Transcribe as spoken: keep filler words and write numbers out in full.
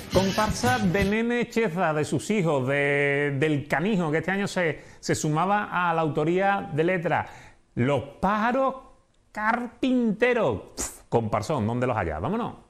Comparsa de Nene Cheza, de sus hijos, de, del Canijo, que este año se, se sumaba a la autoría de letra. Los pájaros carpinteros. Pff, comparsón, ¿dónde los hallas? Vámonos.